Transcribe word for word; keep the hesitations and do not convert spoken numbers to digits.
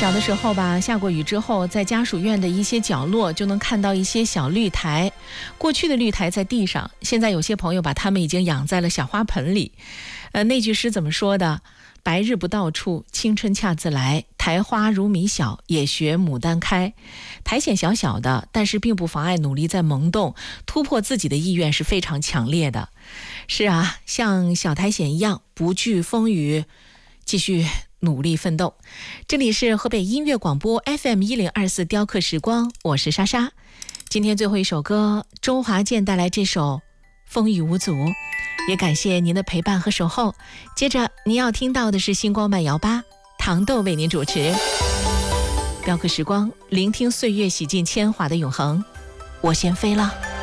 小的时候吧，下过雨之后，在家属院的一些角落就能看到一些小绿苔。过去的绿苔在地上，现在有些朋友把它们已经养在了小花盆里。呃，那句诗怎么说的？白日不到处，青春恰自来。苔花如米小，也学牡丹开。苔藓小小的，但是并不妨碍努力在萌动，突破自己的意愿是非常强烈的。是啊，像小苔藓一样，不惧风雨，继续努力奋斗。这里是河北音乐广播 F M 一零二四雕刻时光，我是莎莎。今天最后一首歌，周华健带来这首《风雨无阻》，也感谢您的陪伴和守候。接着您要听到的是星光慢摇吧，糖豆为您主持。雕刻时光，聆听岁月洗尽铅华的永恒。我先飞了。